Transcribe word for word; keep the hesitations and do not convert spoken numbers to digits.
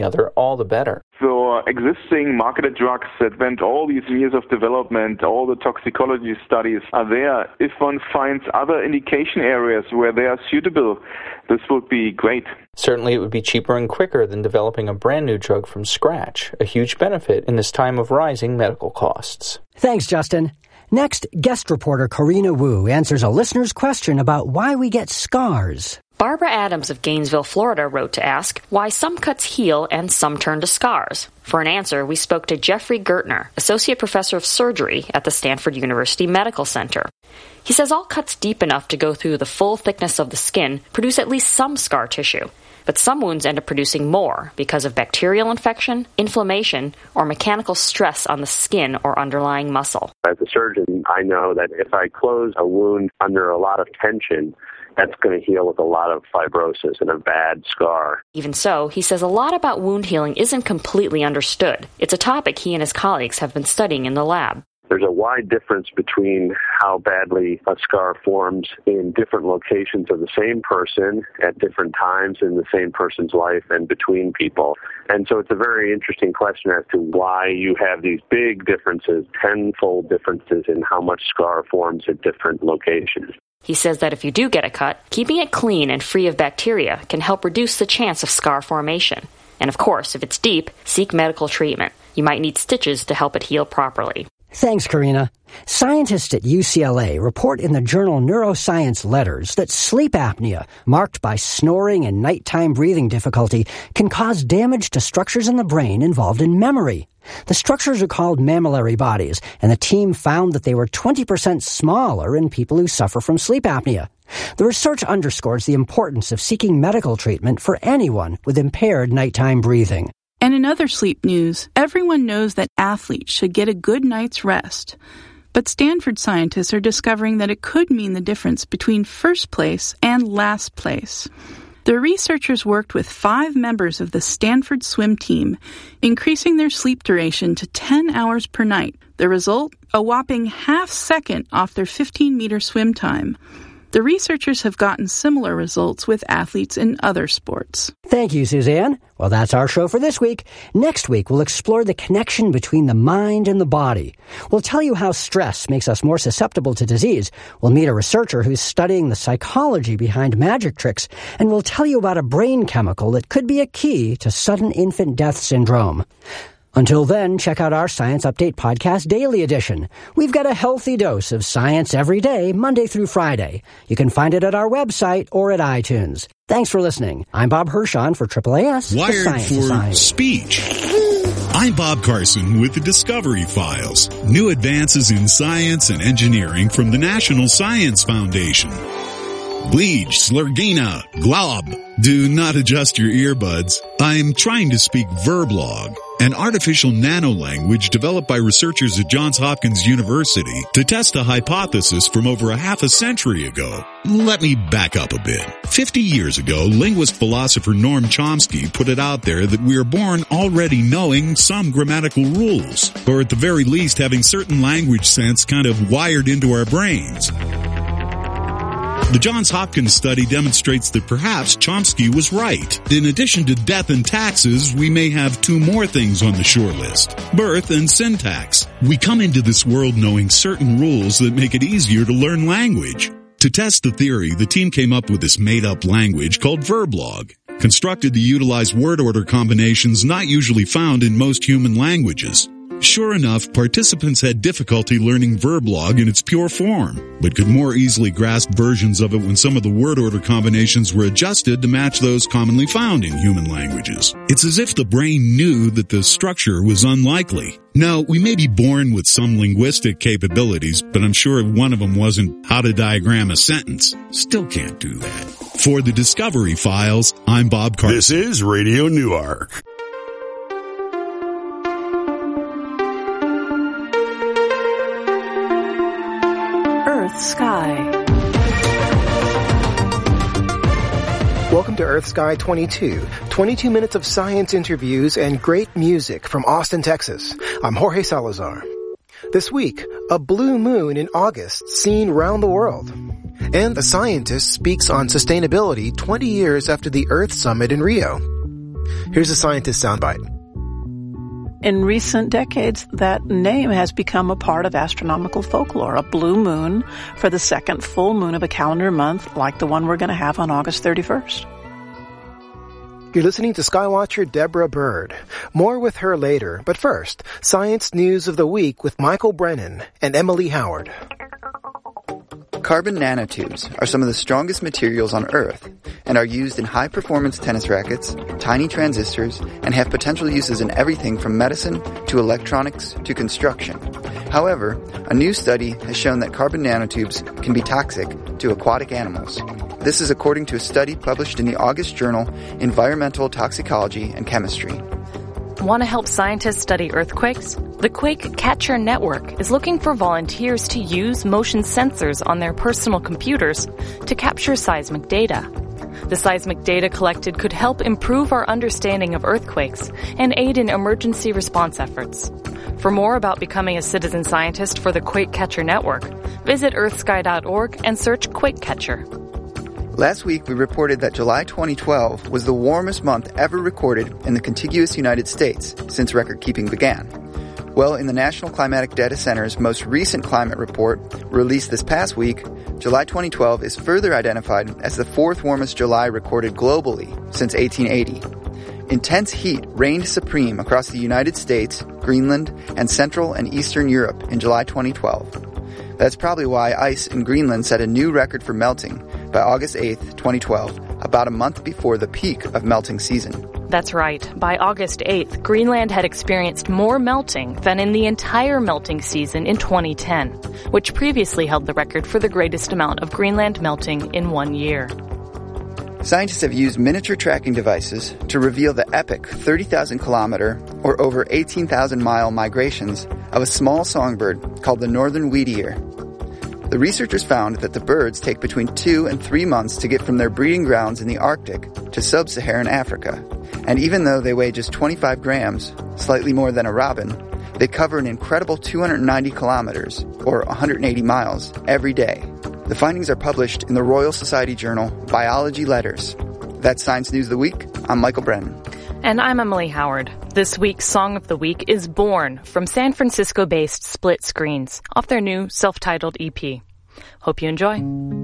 the other, all the better. So uh, existing marketed drugs that went all these years of development, all the toxicology studies are there. If one finds other indication areas where they are suitable, this would be great. Certainly it would be cheaper and quicker than developing a brand new drug from scratch, a huge benefit in this time of rising medical costs. Thanks, Justin. Next, guest reporter Karina Wu answers a listener's question about why we get scars. Barbara Adams of Gainesville, Florida, wrote to ask why some cuts heal and some turn to scars. For an answer, we spoke to Jeffrey Gertner, Associate Professor of Surgery at the Stanford University Medical Center. He says all cuts deep enough to go through the full thickness of the skin produce at least some scar tissue. But some wounds end up producing more because of bacterial infection, inflammation, or mechanical stress on the skin or underlying muscle. As a surgeon, I know that if I close a wound under a lot of tension, that's going to heal with a lot of fibrosis and a bad scar. Even so, he says a lot about wound healing isn't completely understood. It's a topic he and his colleagues have been studying in the lab. There's a wide difference between how badly a scar forms in different locations of the same person at different times in the same person's life and between people. And so it's a very interesting question as to why you have these big differences, tenfold differences in how much scar forms at different locations. He says that if you do get a cut, keeping it clean and free of bacteria can help reduce the chance of scar formation. And of course, if it's deep, seek medical treatment. You might need stitches to help it heal properly. Thanks, Karina. Scientists at U C L A report in the journal Neuroscience Letters that sleep apnea, marked by snoring and nighttime breathing difficulty, can cause damage to structures in the brain involved in memory. The structures are called mammillary bodies, and the team found that they were twenty percent smaller in people who suffer from sleep apnea. The research underscores the importance of seeking medical treatment for anyone with impaired nighttime breathing. And in other sleep news, everyone knows that athletes should get a good night's rest. But Stanford scientists are discovering that it could mean the difference between first place and last place. The researchers worked with five members of the Stanford swim team, increasing their sleep duration to ten hours per night. The result? A whopping half second off their fifteen-meter swim time. The researchers have gotten similar results with athletes in other sports. Thank you, Suzanne. Well, that's our show for this week. Next week, we'll explore the connection between the mind and the body. We'll tell you how stress makes us more susceptible to disease. We'll meet a researcher who's studying the psychology behind magic tricks. And we'll tell you about a brain chemical that could be a key to sudden infant death syndrome. Until then, check out our Science Update Podcast Daily Edition. We've got a healthy dose of science every day, Monday through Friday. You can find it at our website or at iTunes. Thanks for listening. I'm Bob Hirschon for Triple A S, Wired the Science for Society. Speech. I'm Bob Carson with the Discovery Files. New advances in science and engineering from the National Science Foundation. Bleach, Slurgina, Glob. Do not adjust your earbuds. I'm trying to speak Verblog, an artificial nano-language developed by researchers at Johns Hopkins University to test a hypothesis from over a half a century ago. Let me back up a bit. Fifty years ago, linguist philosopher Noam Chomsky put it out there that we are born already knowing some grammatical rules, or at the very least having certain language sense kind of wired into our brains. The Johns Hopkins study demonstrates that perhaps Chomsky was right. In addition to death and taxes, we may have two more things on the short list: birth and syntax. We come into this world knowing certain rules that make it easier to learn language. To test the theory, the team came up with this made-up language called Verblog, constructed to utilize word order combinations not usually found in most human languages. Sure enough, participants had difficulty learning Verblog in its pure form, but could more easily grasp versions of it when some of the word order combinations were adjusted to match those commonly found in human languages. It's as if the brain knew that the structure was unlikely. Now, we may be born with some linguistic capabilities, but I'm sure one of them wasn't how to diagram a sentence. Still can't do that. For the Discovery Files, I'm Bob Carson. This is Radio Newark. Sky. Welcome to Earth Sky twenty-two. twenty-two minutes of science interviews and great music from Austin, Texas. I'm Jorge Salazar. This week, a blue moon in August seen round the world. And a scientist speaks on sustainability twenty years after the Earth Summit in Rio. Here's a scientist soundbite. In recent decades, that name has become a part of astronomical folklore, a blue moon for the second full moon of a calendar month, like the one we're going to have on August thirty-first. You're listening to Skywatcher Deborah Bird. More with her later, but first, Science News of the Week with Michael Brennan and Emily Howard. Carbon nanotubes are some of the strongest materials on Earth and are used in high-performance tennis rackets, tiny transistors, and have potential uses in everything from medicine to electronics to construction. However, a new study has shown that carbon nanotubes can be toxic to aquatic animals. This is according to a study published in the August journal Environmental Toxicology and Chemistry. Want to help scientists study earthquakes? The Quake Catcher Network is looking for volunteers to use motion sensors on their personal computers to capture seismic data. The seismic data collected could help improve our understanding of earthquakes and aid in emergency response efforts. For more about becoming a citizen scientist for the Quake Catcher Network, visit earth sky dot org and search Quake Catcher. Last week, we reported that July twenty twelve was the warmest month ever recorded in the contiguous United States since record-keeping began. Well, in the National Climatic Data Center's most recent climate report, released this past week, July twenty twelve is further identified as the fourth warmest July recorded globally since eighteen eighty. Intense heat reigned supreme across the United States, Greenland, and Central and Eastern Europe in July twenty twelve. That's probably why ice in Greenland set a new record for melting by August eighth, twenty twelve, about a month before the peak of melting season. That's right. By August eighth, Greenland had experienced more melting than in the entire melting season in twenty ten, which previously held the record for the greatest amount of Greenland melting in one year. Scientists have used miniature tracking devices to reveal the epic thirty thousand kilometer or over eighteen thousand mile migrations of a small songbird called the northern wheatear. The researchers found that the birds take between two and three months to get from their breeding grounds in the Arctic to sub-Saharan Africa. And even though they weigh just twenty-five grams, slightly more than a robin, they cover an incredible two hundred ninety kilometers, or one hundred eighty miles, every day. The findings are published in the Royal Society journal Biology Letters. That's Science News of the Week. I'm Michael Brennan. And I'm Emily Howard. This week's Song of the Week is Born from San Francisco-based Split Screens, off their new self-titled E P. Hope you enjoy.